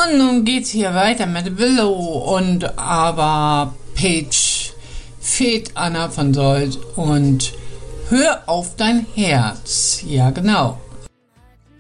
Und nun geht's hier weiter mit Willow und aber Paige fehlt Anna von Sold und hör auf dein Herz. Ja, genau.